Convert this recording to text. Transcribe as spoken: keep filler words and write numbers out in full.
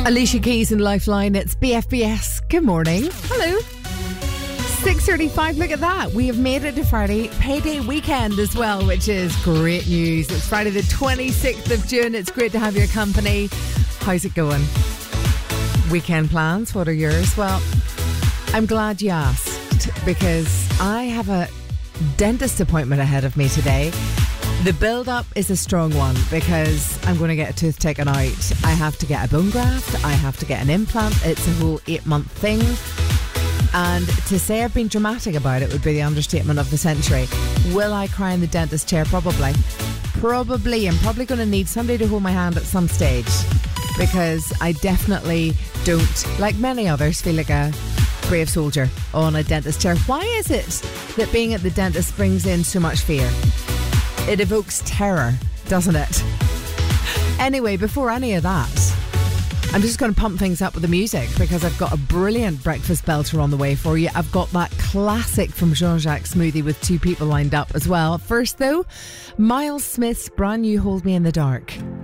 Alicia Keys and Lifeline. It's B F B S. Good morning. Hello. six thirty-five. Look at that. We have made it to Friday payday weekend as well, which is great news. It's Friday the twenty-sixth of June. It's great to have your company. How's it going? Weekend plans? What are yours? Well, I'm glad you asked because I have a dentist appointment ahead of me today. The build-up is a strong one because I'm going to get a tooth taken out. I have to get a bone graft. I have to get an implant. It's a whole eight-month thing. And to say I've been dramatic about it would be the understatement of the century. Will I cry in the dentist chair? Probably. Probably. I'm probably going to need somebody to hold my hand at some stage because I definitely don't, like many others, feel like a brave soldier on a dentist chair. Why is it that being at the dentist brings in so much fear? It evokes terror, doesn't it? Anyway, before any of that, I'm just going to pump things up with the music because I've got a brilliant breakfast belter on the way for you. I've got that classic from Jean-Jacques Smoothie with two people lined up as well. First though, Miles Smith's brand new Hold Me in the Dark.